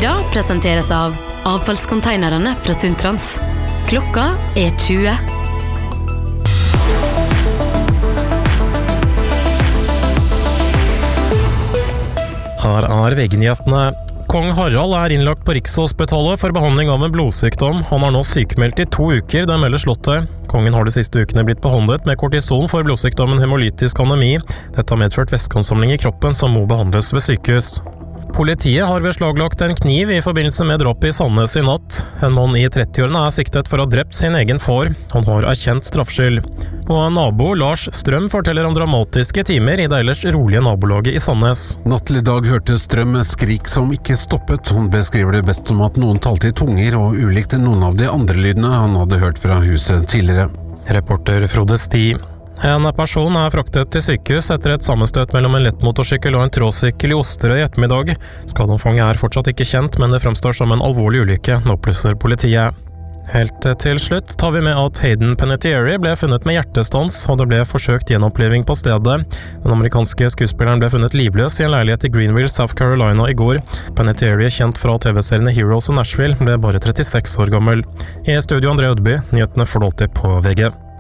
Nyhetsmorgen presenteres av avfallskonteinerne fra Sundtrans. Klokka 20. Her VG-nyhetene. Kong Harald innlagt på Rikshospitalet for behandling av en blodsykdom. Han nå sykmeldt i 2 uker, det melder Slottet. Kongen har de siste ukene blitt behandlet med kortison for blodsykdommen hemolytisk anemi. Dette har medført væskeansamling i kroppen som må behandles ved sykehus. Politiet har beslaglagt en kniv i forbindelse med drapet i Sandnes i natt. En mann i 30-årene siktet for å ha drept sin egen far. Han har erkjent straffskyld. Og nabo Lars Strøm forteller om dramatiske timer i det ellers rolige nabolaget i Sandnes. Natt til i dag hørte Strøm skrik som ikke stoppet. Han beskriver det best som at noen talte i tunger og ulikt noen av de andre lydene han hadde hørt fra huset tidligere. Reporter Frode Sti. En person fraktet til sykehus etter et sammenstøt mellom en lettmotorsykkel og en tråsykkel i Osterøy i ettermiddag. Skadeomfanget fortsatt ikke kjent, men det fremstår som en alvorlig ulykke, opplyser politiet. Helt til slutt tar vi med at Hayden Panettiere ble funnet med hjertestans, og det ble forsøkt gjenoppliving på stedet. Den amerikanske skuespilleren ble funnet livløs i en leilighet i Greenville, South Carolina i går. Panettiere, kjent fra TV-seriene Heroes og Nashville, ble bare 36 år gammel. I studio André Ødeby, nyhetene får du alltid på VG.